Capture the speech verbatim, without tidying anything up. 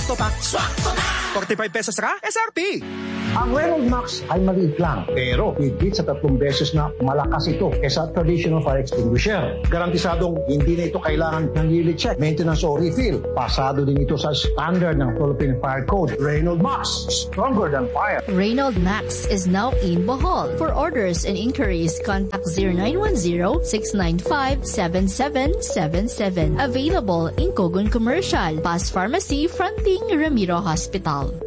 Swakto pa. Swakto na! forty-five pesos ka? S R P! Ang Reynolds Max ay maliit lang, pero higit sa tatlong beses na malakas ito kaysa traditional fire extinguisher. Garantisadong hindi na ito kailangan ng yearly check, maintenance o refill. Pasado din ito sa standard ng Philippine Fire Code. Reynolds Max, stronger than fire. Reynolds Max is now in Bohol. For orders and inquiries, contact zero nine one zero, six nine five, seven seven seven seven. Available in Kogon Commercial, Paz Pharmacy, fronting Ramiro Hospital.